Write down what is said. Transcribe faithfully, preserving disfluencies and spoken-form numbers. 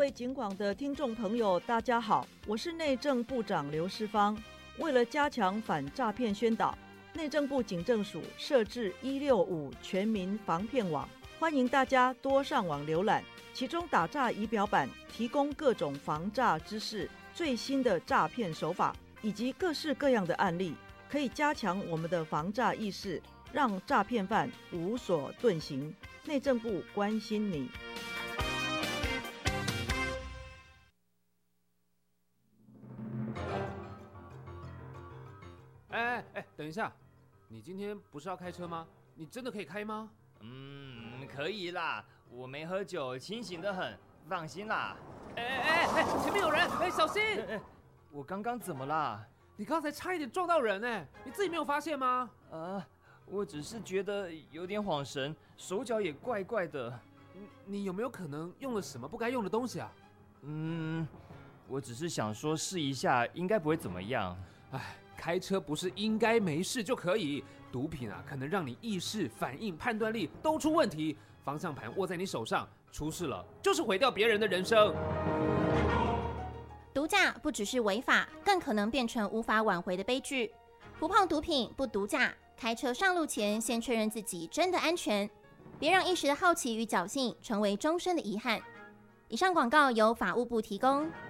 位警广的听众朋友，大家好，我是内政部长刘世芳。为了加强反诈骗宣导，内政部警政署设置一六五全民防骗网，欢迎大家多上网浏览。其中打诈仪表板提供各种防诈知识、最新的诈骗手法以及各式各样的案例，可以加强我们的防诈意识，让诈骗犯无所遁形。内政部关心你。 哎哎哎，等一下，你今天不是要开车吗？你真的可以开吗？ 嗯，可以啦，我没喝酒，清醒得很，放心啦。 哎哎哎，前面有人，哎，小心！ 哎哎，我刚刚怎么啦？ 你刚才差一点撞到人哎，你自己没有发现吗？ 啊，我只是觉得有点晃神，手脚也怪怪的。 你, 你有没有可能用了什么不该用的东西啊？ 嗯，我只是想说试一下，应该不会怎么样。 哎，开车不是应该没事就可以，毒品啊可能让你意识、反应、判断力都出问题。方向盘握在你手上，出事了就是毁掉别人的人生。 毒驾不只是违法，更可能变成无法挽回的悲剧。不碰毒品，不毒驾，开车上路前先确认自己真的安全，别让一时的好奇与侥幸成为终身的遗憾。以上广告由法务部提供。